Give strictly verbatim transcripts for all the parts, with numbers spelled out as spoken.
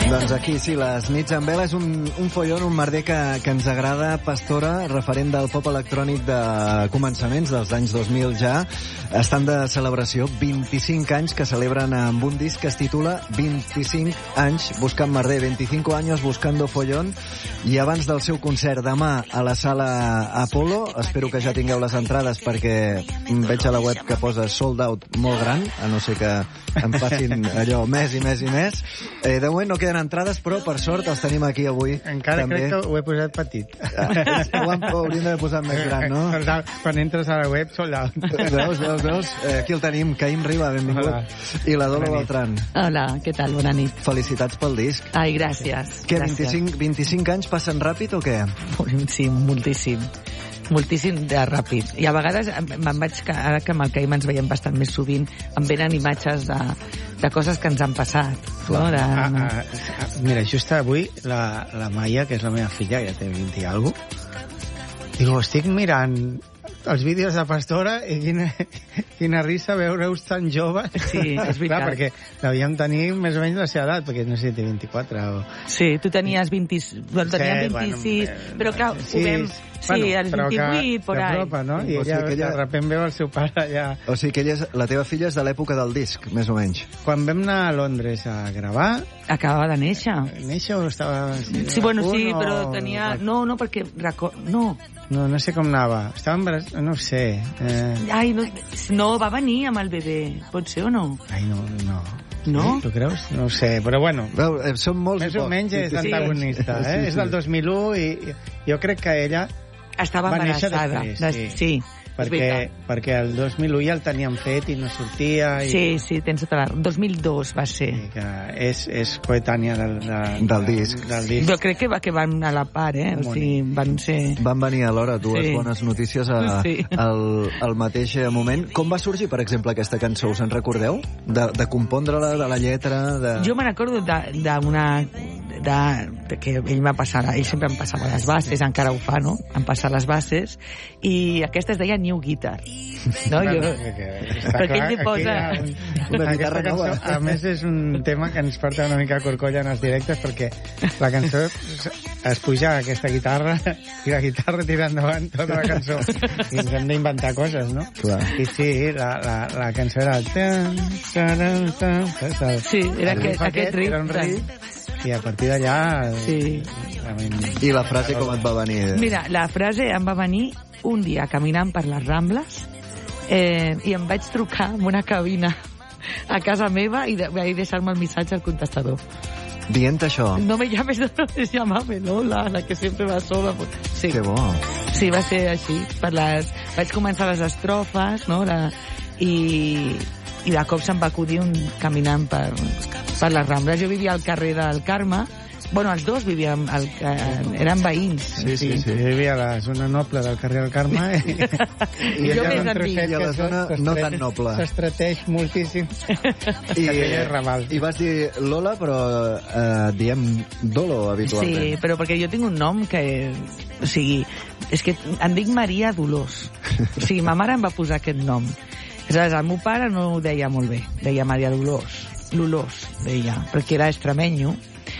Doncs aquí, sí, les nits amb vela és un, un follon, un merder que, que ens agrada. Pastora, referent del pop electrònic de començaments dels anys dos mil ja, estan de celebració, vint-i-cinc anys que celebren amb un disc que es titula vint-i-cinc anys buscant merder, veinticinco años buscando follón, i abans del seu concert demà a la sala Apollo, espero que ja tingueu les entrades perquè veig a la web que posa sold out molt gran, a no ser que em facin allò més i més i més. Eh, de moment no queden entrades, però per sort els tenim aquí avui. Encara també. Crec que ho he posat petit. Ho, han, ho hauríem d'haver posat més gran, no? Quan entres a la web, sold out. Veus, veus, veus? Eh, aquí el tenim, Caïm Riba, benvingut. Hola. I la Dolo Beltrán. Hola, què tal? Bona nit. Felicitats pel disc. Ai, gràcies. Què, gràcies. vint-i-cinc, vint-i-cinc anys passen ràpid o què? Sí, moltíssim. Moltíssim de ràpid. I a vegades me'n vaig, ara que amb el Caïm ens veiem bastant més sovint, em venen imatges de, de coses que ens han passat. No? De... Ah, ah, ah, mira, just avui la, la Maia, que és la meva filla, ja té vint i alguna cosa, diu, estic mirant els vídeos de Pastora i quina, quina risa veure-us tan jove. Sí, és veritat. Clar, perquè devíem tenir més o menys la seva edat, perquè no sé si té vint-i-quatre o... Sí, tu tenies vint... Bueno, teníem sí, vint-i-sis, bueno, però clar, sí, ho vam... Sí, bueno, als vint-i-vuit, por ahí. Apropa, no? I O ella, sigui que ella- de repente veu el seu pare allà... O sigui que ella és, la teva filla és de l'època del disc, més o menys. Quan vam anar a Londres a gravar, Acabava de néixer. néixer o estava... Sí, bueno, sí, o- però tenia... No, no, perquè... Record... No. No, no sé com anava. Estava embarassada, no ho sé. Eh... Ai, no, no, va venir amb el bebè. Pot ser o no? Ai, no, no. No? Tu creus? No ho sé, però bueno... Veu, eh, són molts Més i o pocs. menys és Sí, sí. antagonista, eh? Sí, sí. És del dos mil u i i jo crec que ella Estava va néixer embarassada. després, Des- sí. sí. és perquè, veritat. perquè el dos mil u ja el teníem fet i no sortia i, Sí, sí, tens tota la raó. dos mil dos va ser. i que és, és coetània del, del, Del disc. del disc. Jo crec que, va, que van a la part, eh? O sigui, van ser... Van venir alhora dues Sí. bones notícies a, Sí. al, al mateix moment. Com va sorgir, per exemple, aquesta cançó? Us en recordeu? De, de compondre-la, de la lletra... De... Jo me recordo d'una... De, de, que ell va passar, ell sempre em passava les bases, encara ho fa, no? Em passa les bases, i aquesta es deia New Guitar. No? Bueno, Jo... que està Perquè clar, ell li aquí posa... hi ha un- Una Aquesta guitarra cançó, nova. a més, és un tema que ens porta una mica a corcolla en els directes, perquè la cançó es puja a aquesta guitarra i la guitarra tira endavant tota la cançó. I ens hem d'inventar coses, no? Clar. I sí, la, la, la cançó era... el tan, taran, tan, saps? Sí, era El aquest- riff aquest riff, Era un tan. riff, i a partir d'allà... Sí. realment- I la frase com et va venir? Mira, la frase em va venir un dia caminant per les Rambles eh, i em vaig trucar amb una cabina a casa meva i de, vaig deixar-me el missatge al contestador. Dient això. No me llames, no me llame Lola, la que sempre va sola. Sí, Que bo. sí, va ser així. Per les... Vaig començar les estrofes, no? La... I, i de cop se'm va acudir un caminant per, per les Rambles. Jo vivia al carrer del Carme. Bueno, els dos vivíem... Al, eh, eren veïns. Sí, sí, sí. Jo vivia a la zona noble del carrer del Carme i, I jo allà més un antic. trosset I a la que zona s'estre- no tan noble. S'estreteix moltíssim. I, Aquell és Raval. I vas dir Lola, però eh, diem Dolo habitualment. Sí, però perquè jo tinc un nom que... O sigui, és que em dic Maria Dolors. O sigui, ma mare em va posar aquest nom. Aleshores, el meu pare no ho deia molt bé. Deia Maria Dolors. Dolors, deia, perquè era extremenyo.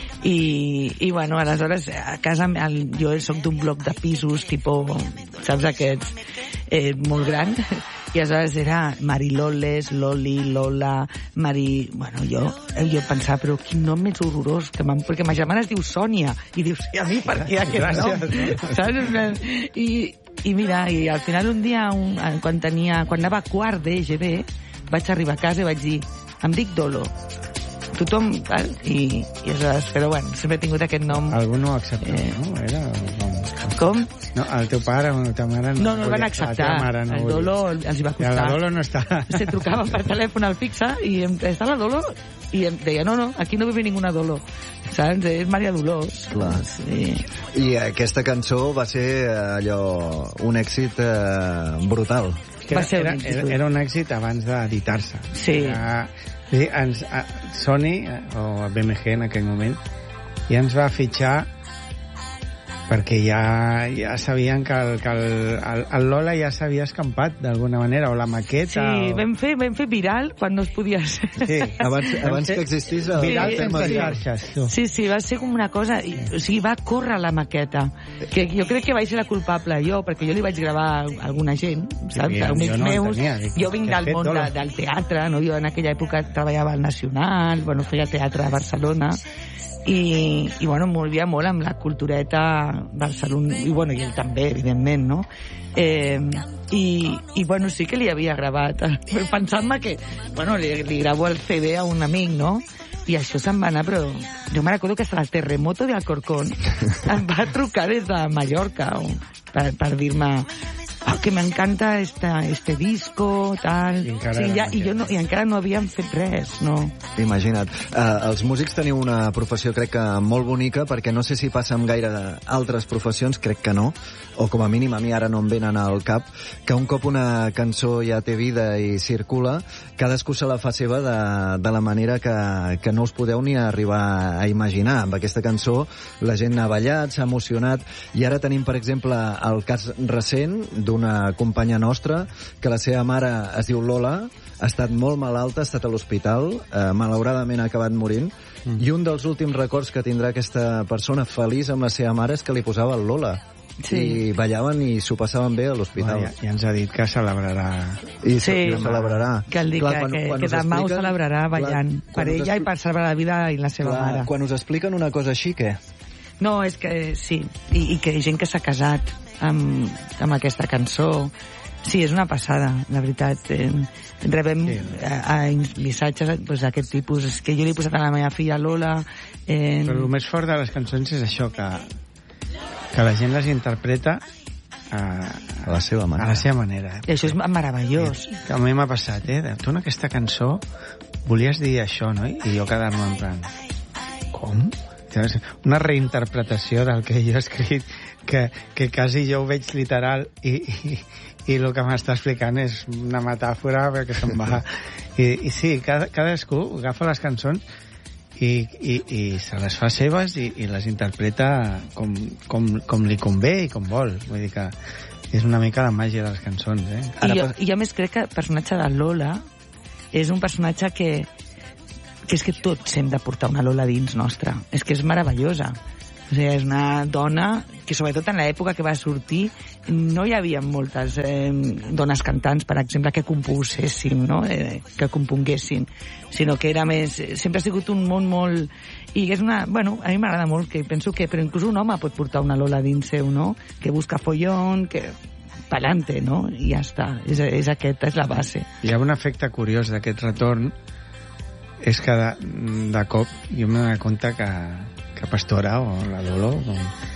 I, i bueno, aleshores a casa el, jo soc d'un bloc de pisos tipus, saps, aquests eh, molt gran, i aleshores era Mariloles, Loli, Lola, Mari... Bueno, jo, jo pensava, però quin nom més horrorós, que perquè ma germana es diu Sònia, i dius, i a mi per què aquest nom? Saps? I, i mira, i al final un dia, un, quan tenia, quan anava a quart d'E G B, vaig arribar a casa i vaig dir, em dic Dolo. Tothom, tal, i, i aleshores, però bueno, sempre he tingut aquest nom. Algú no ho acceptava, Eh. no? Era... Com... Com? No, el teu pare o la teva mare... No, no el van volia- acceptar. La teva mare no El volia. Dolo els hi va I la costar. Dolo no està... Se trucaven per telèfon al fixe i em, està la Dolo? I em deia, no, no, aquí no vive ninguna Dolo. Saps? És Maria Dolors. Clar. Sí. I aquesta cançó va ser eh, allò, un èxit eh, brutal. Que Va ser era, un era, èxit. era un èxit abans d'editar-se. Sí. Era, sí, ens, a, Sony, eh, o B M G en aquell moment, ja ens va fitxar perquè ja, ja sabien que, el, que el, el, el Lola ja s'havia escampat d'alguna manera, o la maqueta... Sí, o... vam, fer, vam fer viral quan no es podia ser. Sí, abans, abans que existís el viral sí, sense sí. xarxes, tu. Sí, sí, va ser com una cosa... O sigui, va córrer la maqueta. Que jo crec que vaig ser la culpable jo, perquè jo li vaig gravar a alguna gent, saps? Sí, Amics jo no meus. tenia, dic, jo vinc del món de, del teatre, no? Jo en aquella època treballava al Nacional, bueno, feia teatre a Barcelona, i, i bueno, em movia molt amb la cultureta Barcelona, i bueno, i ell també, evidentment, no? Eh, i, i bueno, sí que li havia gravat, pensant-me que, bueno, li, li gravo el C D a un amic, no? I això se'n va anar, però jo me recordo que hasta el terremoto de Alcorcón em va trucar des de Mallorca o, per, per dir-me oh, que m'encanta esta, este disco, tal... I encara, sí, ja, i, jo no, i encara no havíem fet res, no? Imagina't. Uh, els músics teniu una professió, crec que molt bonica, perquè no sé si passa amb gaire altres professions, crec que no, o com a mínim a mi ara no em venen al cap, que un cop una cançó ja té vida i circula, cadascú se la fa seva de, de la manera que, que no us podeu ni arribar a imaginar. Amb aquesta cançó la gent ha ballat, s'ha emocionat, i ara tenim, per exemple, el cas recent d'una companya nostra, que la seva mare es diu Lola, ha estat molt malalta, ha estat a l'hospital, eh, malauradament ha acabat morint, mm. i un dels últims records que tindrà aquesta persona feliç amb la seva mare és que li posava el Lola. Sí. I ballaven i s'ho passaven bé a l'hospital. Ja, ja ens ha dit que celebrarà. I sí, ho celebrarà. Que, el dic, clar, que, quan, que, quan que demà ho celebrarà ballant, clar, per ella i per salvar la vida i la seva clar, mare. Quan us expliquen una cosa així, què? No, és que sí, i, i que gent que s'ha casat amb, amb aquesta cançó. Sí, és una passada, la veritat. Eh, rebem sí. a, a missatges pues, d'aquest tipus. És que jo li he posat a la meva filla Lola... Eh... Però el més fort de les cançons és això, que, que la gent les interpreta a, a la seva manera. A la seva manera. I això és meravellós. Sí, que a mi m'ha passat, eh? Tu en aquesta cançó volies dir això, no? I jo quedar-me en plan... Com? Una reinterpretació del que jo he escrit, que, que quasi jo ho veig literal i, i, i el que m'està explicant és una metàfora perquè se'n va. I, i sí, cada, cadascú agafa les cançons i, i, i se les fa seves i, i les interpreta com, com, com li convé i com vol. Vull dir que és una mica la màgia de les cançons, eh? I jo, i jo més crec que el personatge de Lola és un personatge que que és que tots hem de portar una Lola dins nostra. És que és meravellosa. O sigui, és una dona que, sobretot en l'època que va sortir, no hi havia moltes eh, dones cantants, per exemple, que composessin, no? eh, que componguessin, sinó que era més... Sempre ha sigut un món molt... I és una... Bueno, a mi m'agrada molt, que penso que... Però inclús un home pot portar una Lola dins seu, no? Que busca follón, que... Pa'lante, no? I ja està. És, és aquesta, és la base. Hi ha un efecte curiós d'aquest retorn, és que de, de cop jo m'he donat compte que, que Pastora o la Lolo o,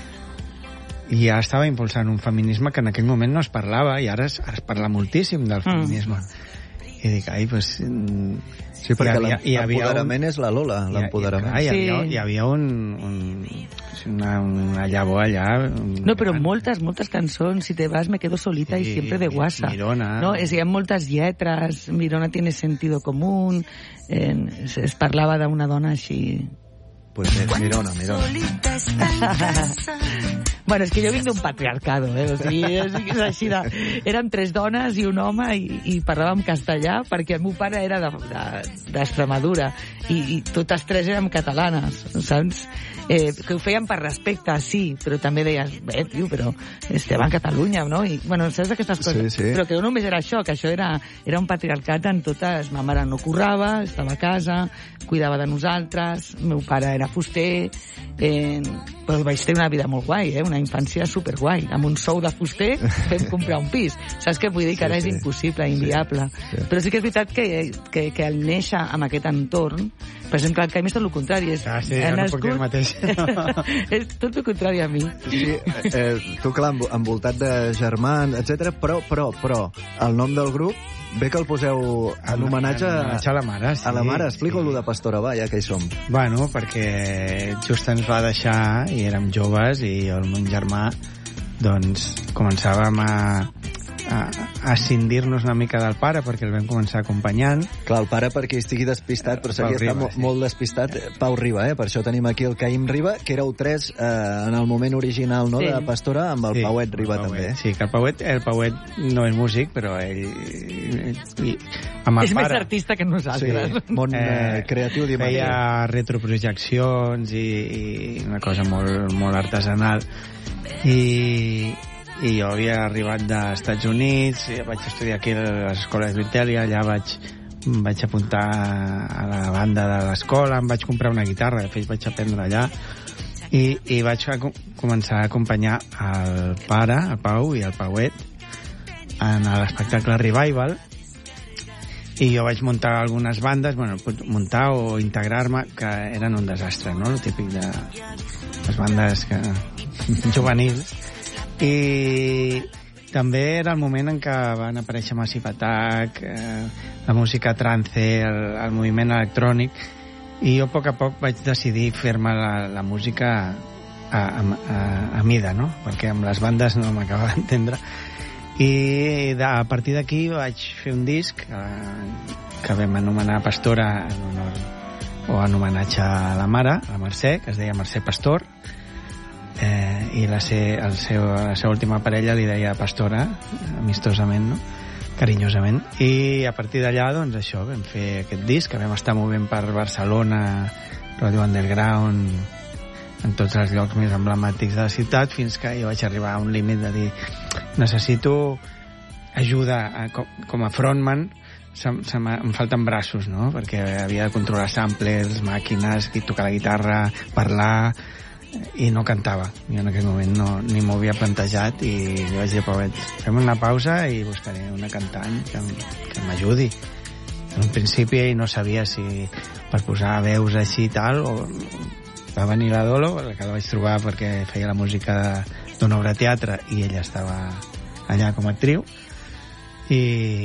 ja estava impulsant un feminisme que en aquell moment no es parlava i ara es, ara es parla moltíssim del feminisme. Mm. I dic, ai, doncs... Pues, sí, perquè l'empoderament un... és la Lola, l'empoderament. Hi, hi, hi, hi havia un, un, una, una llavor allà... Un... No, però moltes, moltes cançons, si te vas me quedo solita sí, y siempre de guasa. Mirona. No, es, hi ha moltes lletres, Mirona tiene sentido común, eh, es, es parlava d'una dona així... Pues és Mirona, Mirona. Bueno, és que jo vinc d'un patriarcado, eh? O sigui, és, és així de... Érem tres dones i un home i, i parlàvem castellà perquè el meu pare era d'Extremadura de, de, i, i totes tres érem catalanes, saps? Eh, que ho feien per respecte, sí, però també deies, bé, tio, però estem a Catalunya, no? I, bueno, saps aquestes coses? Sí, sí. Però que no només era això, que això era, era un patriarcat en totes... Ma mare no currava, estava a casa, cuidava de nosaltres, el meu pare era fuster, eh, però vaig tenir una vida molt guai, eh? Una infància superguai. Amb un sou de fuster vam comprar un pis. Saps què vull dir? Que ara sí, és impossible, inviable. Sí, sí. Però sí que és veritat que, que, que al néixer amb aquest entorn, per exemple, el Caim és tot el contrari. És, ah, sí, jo no puc dir el mateix. És tot el contrari a mi. Sí, eh, tu, clar, envoltat de germans, etcètera, però, però, però, el nom del grup ve que el poseu en homenatge a, a la mare. Sí, a la mare. Explica-ho sí. De Pastora, va, ja que hi som. Bueno, perquè just ens va deixar i érem joves i el meu germà doncs començàvem a, a, a escindir-nos una mica del pare, perquè el vam començar acompanyant. Clar, el pare perquè estigui despistat, però seguia estant sí. molt despistat. Pau Riba, eh? Per això tenim aquí el Caïm Riba, que éreu tres eh, en el moment original, no?, sí. de Pastora, amb el sí, Pauet Riba el Pauet. també. Sí, que el Pauet, el Pauet no és músic, però ell... I, amb el és pare, més artista que nosaltres. Sí, món eh, creatiu d'imatge. Feia retroprojeccions i, i una cosa molt, molt artesanal. I, i jo havia arribat dels Estats Units, vaig estudiar aquí a les escoles Vintelia, allà vaig, vaig apuntar a la banda de l'escola, em vaig comprar una guitarra, de fet vaig aprendre allà, i, i vaig a, començar a acompanyar el pare, el Pau i el Pauet, en l'espectacle Revival, i jo vaig muntar algunes bandes, bueno, muntar o integrar-me, que eren un desastre, no?, el típic de les bandes que, juvenils. I també era el moment en què van aparèixer Massive Attack, eh, la música trance, el, el moviment electrònic, i jo a poc a poc vaig decidir fer-me la, la música a, a, a, a mida, no?, perquè amb les bandes no m'acabava d'entendre. I de, a partir d'aquí vaig fer un disc eh, que vam anomenar Pastora en honor o en homenatge a la mare, a la Mercè, que es deia Mercè Pastor, eh, i la, se, el seu, la seva última parella li deia Pastora, amistosament, no?, carinyosament. I a partir d'allà, doncs això, vam fer aquest disc, que vam estar movent per Barcelona, Radio Underground, en tots els llocs més emblemàtics de la ciutat, fins que jo vaig arribar a un límit de dir necessito ajuda a, com, com a frontman, se, se em falten braços, no?, perquè havia de controlar samplers, màquines, tocar la guitarra, parlar, i no cantava. Jo en aquell moment no, ni m'ho havia plantejat, i li vaig dir, Pauet, fem una pausa i buscaré una cantant que, que m'ajudi. En un principi ell no sabia si per posar veus així i tal, o va venir la Dolo, que la vaig trobar perquè feia la música d'una obra de teatre i ella estava allà com a actriu, i,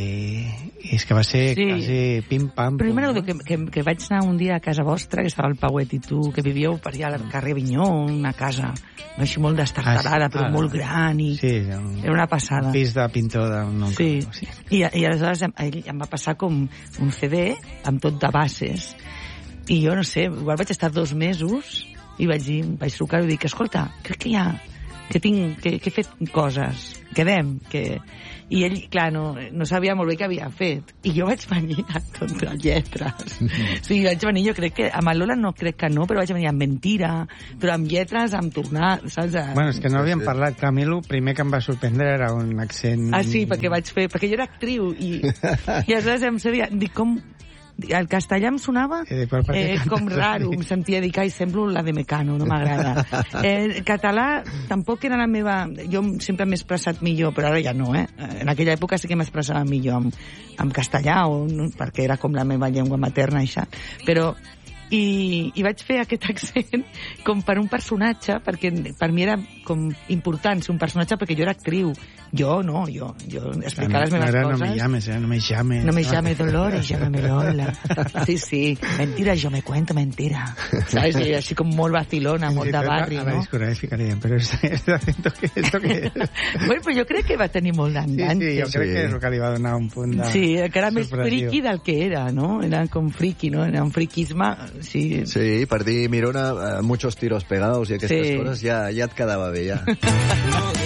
i és que va ser sí. quasi pim-pam. Primer no? que, que, que vaig anar un dia a casa vostra, que estava el Pauet i tu, que vivíeu per allà al carrer Avinyó, una casa així molt destartalada, ah, però ah, molt gran, i sí, un, era una passada. Un pis de pintor d'un oncle. Sí. sí. I, i aleshores ell em va passar com un C D amb tot de bases. I jo, no sé, igual vaig estar dos mesos i vaig dir, vaig trucar i dic, escolta, crec que ja, que tinc, que, que he fet coses, quedem, que... I ell, clar, no, no sabia molt bé què havia fet. I jo vaig venir a tot de lletres. O sigui, vaig venir, jo crec que, amb el Lola no crec que no, però vaig venir amb mentira, però amb lletres, amb tornar, saps? Bueno, és que no havíem parlat, Camilo, primer que em va sorprendre era un accent... Ah, sí, perquè vaig fer, perquè jo era actriu, i, i aleshores em sabia, dic, com... El castellà em sonava eh, com raro, em sentia dir, ai, semblo la de Mecano, no m'agrada. El català tampoc era la meva... Jo sempre m'he expressat millor, però ara ja no, eh? En aquella època sí que m'expressava millor amb, amb castellà, o, no, perquè era com la meva llengua materna, això. Però... I, i vaig fer aquest accent com per un personatge, perquè per mi era com important ser un personatge, perquè jo era actriu. Jo no, jo, jo explicar les meves no, coses. No me llames, eh? No me llames. No me llames Dolores, llámame Lola. Sí, sí, mentira, yo me cuento mentira. ¿Sabes? Y así como molt vacilona, molt de barri, a no? A la discogràfica diríem, però este acento que esto que és? Bueno, pues jo crec que va tenir molt d'enganx. Sí, sí, jo crec sí. que és el que li va donar un punt de... Sí, que era més friqui del que era, no? Era com friqui, no? Era un friquisme, sí... Sí, per dir, Mirona, muchos tiros pegados i aquestes sí. coses ja, ja et quedava bé, ja.